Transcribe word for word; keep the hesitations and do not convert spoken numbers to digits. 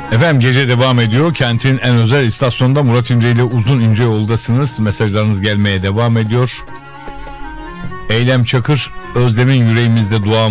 Efendim gece devam ediyor. Kentin en özel istasyonunda Murat İnce ile Uzun İnce yoldasınız. Mesajlarınız gelmeye devam ediyor. Eylem Çakır, özlemin yüreğimizde dua